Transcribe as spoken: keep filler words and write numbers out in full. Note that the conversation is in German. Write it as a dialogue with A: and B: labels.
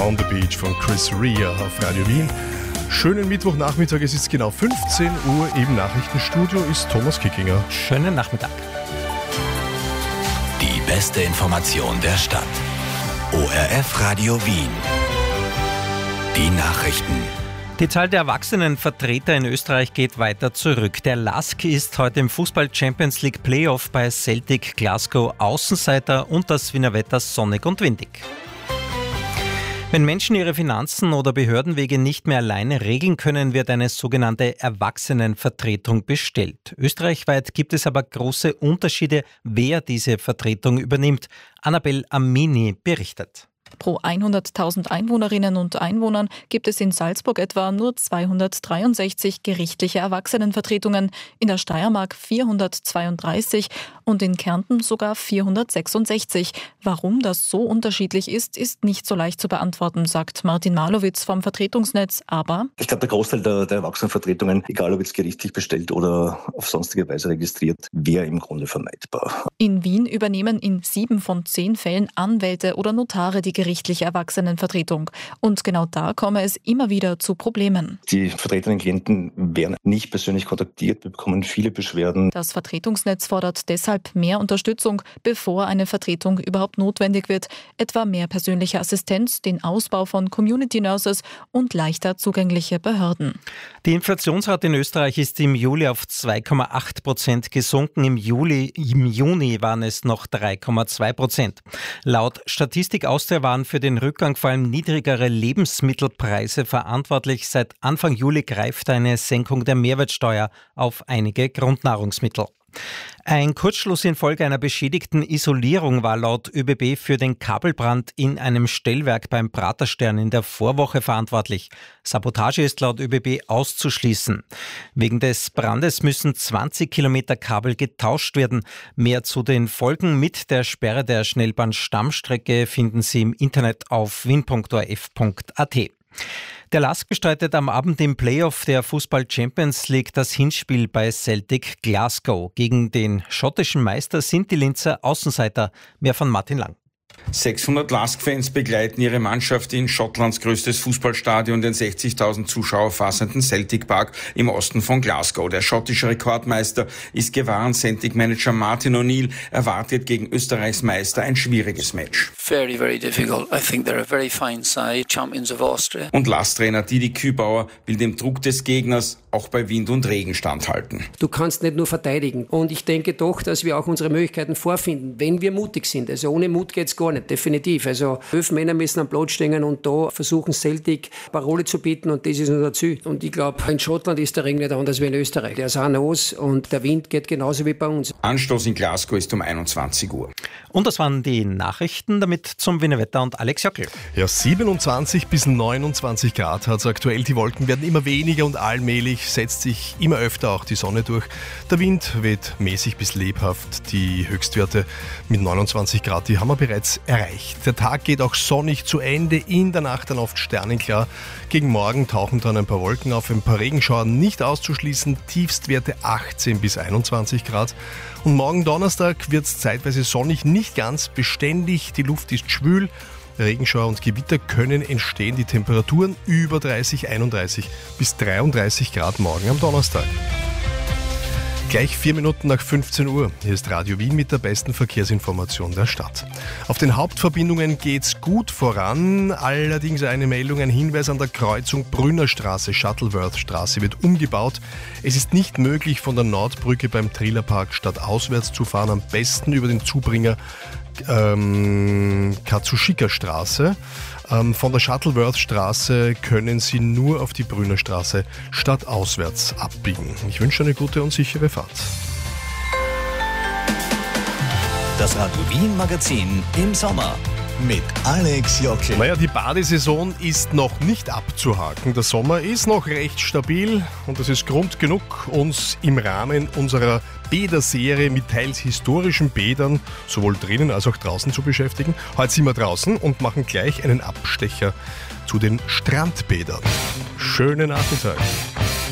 A: On the Beach von Chris Rea auf Radio Wien. Schönen Mittwochnachmittag, es ist genau fünfzehn Uhr, im Nachrichtenstudio ist Thomas Kickinger.
B: Schönen Nachmittag.
C: Die beste Information der Stadt. O R F Radio Wien. Die Nachrichten.
B: Die Zahl der Erwachsenenvertreter in Österreich geht weiter zurück. Der L A S K ist heute im Fußball-Champions League Playoff bei Celtic Glasgow Außenseiter und das Wiener Wetter sonnig und windig. Wenn Menschen ihre Finanzen oder Behördenwege nicht mehr alleine regeln können, wird eine sogenannte Erwachsenenvertretung bestellt. Österreichweit gibt es aber große Unterschiede, wer diese Vertretung übernimmt. Annabel Amini berichtet.
D: Pro hunderttausend Einwohnerinnen und Einwohnern gibt es in Salzburg etwa nur zweihundertdreiundsechzig gerichtliche Erwachsenenvertretungen, in der Steiermark vierhundertzweiunddreißig und in Kärnten sogar vierhundertsechsundsechzig. Warum das so unterschiedlich ist, ist nicht so leicht zu beantworten, sagt Martin Malowitz vom Vertretungsnetz. Aber
E: ich glaube, der Großteil der, der Erwachsenenvertretungen, egal ob jetzt gerichtlich bestellt oder auf sonstige Weise registriert, wäre im Grunde vermeidbar.
D: In Wien übernehmen in sieben von zehn Fällen Anwälte oder Notare die gerichtliche Erwachsenenvertretung. Und genau da komme es immer wieder zu Problemen.
E: Die vertretenen Klienten werden nicht persönlich kontaktiert, wir bekommen viele Beschwerden.
D: Das Vertretungsnetz fordert deshalb mehr Unterstützung, bevor eine Vertretung überhaupt notwendig wird. Etwa mehr persönliche Assistenz, den Ausbau von Community Nurses und leichter zugängliche Behörden.
B: Die Inflationsrate in Österreich ist im Juli auf zwei Komma acht Prozent gesunken. Im Juli, im Juni waren es noch drei Komma zwei Prozent. Laut Statistik Austria waren für den Rückgang vor allem niedrigere Lebensmittelpreise verantwortlich. Seit Anfang Juli greift eine Senkung der Mehrwertsteuer auf einige Grundnahrungsmittel. Ein Kurzschluss infolge einer beschädigten Isolierung war laut ÖBB für den Kabelbrand in einem Stellwerk beim Praterstern in der Vorwoche verantwortlich. Sabotage ist laut ÖBB auszuschließen. Wegen des Brandes müssen zwanzig Kilometer Kabel getauscht werden. Mehr zu den Folgen mit der Sperre der Schnellbahn-Stammstrecke finden Sie im Internet auf wien punkt o r f punkt a t. Der L A S K bestreitet am Abend im Playoff der Fußball-Champions League das Hinspiel bei Celtic Glasgow. Gegen den schottischen Meister sind die Linzer Außenseiter. Mehr von Martin Lang.
F: sechshundert L A S K-Fans begleiten ihre Mannschaft in Schottlands größtes Fußballstadion, den sechzigtausend Zuschauer fassenden Celtic Park im Osten von Glasgow. Der schottische Rekordmeister ist gewarnt. Celtic-Manager Martin O'Neill erwartet gegen Österreichs Meister ein schwieriges Match.
G: Very, very difficult. I think they're a very fine side, champions of Austria.
F: Und L A S-Trainer Didi Kübauer will dem Druck des Gegners auch bei Wind und Regen standhalten.
H: Du kannst nicht nur verteidigen. Und ich denke doch, dass wir auch unsere Möglichkeiten vorfinden, wenn wir mutig sind. Also ohne Mut geht's gar nicht, definitiv. Also elf Männer müssen am Platz stehen und da versuchen Celtic Parole zu bieten und das ist unser Ziel. Und ich glaube, in Schottland ist der Regen nicht anders wie in Österreich. Der ist auch nass und der Wind geht genauso wie bei uns.
F: Anstoß in Glasgow ist um einundzwanzig Uhr.
B: Und das waren die Nachrichten, damit zum Wiener Wetter und Alex Jockel.
A: Ja, siebenundzwanzig bis neunundzwanzig Grad hat es aktuell. Die Wolken werden immer weniger und allmählich setzt sich immer öfter auch die Sonne durch. Der Wind weht mäßig bis lebhaft. Die Höchstwerte mit neunundzwanzig Grad, die haben wir bereits erreicht. Der Tag geht auch sonnig zu Ende, in der Nacht dann oft sternenklar. Gegen Morgen tauchen dann ein paar Wolken auf, ein paar Regenschauer nicht auszuschließen. Tiefstwerte achtzehn bis einundzwanzig Grad. Und morgen Donnerstag wird es zeitweise sonnig, nicht ganz beständig. Die Luft ist schwül. Regenschauer und Gewitter können entstehen. Die Temperaturen über dreißig, einunddreißig bis dreiunddreißig Grad morgen am Donnerstag. Gleich vier Minuten nach fünfzehn Uhr. Hier ist Radio Wien mit der besten Verkehrsinformation der Stadt. Auf den Hauptverbindungen geht's gut voran. Allerdings eine Meldung, ein Hinweis an der Kreuzung Brünnerstraße, Shuttleworth-Straße wird umgebaut. Es ist nicht möglich, von der Nordbrücke beim Trillerpark stadtauswärts zu fahren. Am besten über den Zubringer ähm, Katsushika-Straße. Ähm, von der Shuttleworth-Straße können Sie nur auf die Brünnerstraße stadtauswärts abbiegen. Ich wünsche eine gute und sichere Fahrt.
C: Das Radio Wien Magazin im Sommer mit Alex Jockel.
A: Naja, die Badesaison ist noch nicht abzuhaken. Der Sommer ist noch recht stabil und das ist Grund genug, uns im Rahmen unserer Bäderserie mit teils historischen Bädern sowohl drinnen als auch draußen zu beschäftigen. Heute sind wir draußen und machen gleich einen Abstecher zu den Strandbädern. Schönen Nachmittag.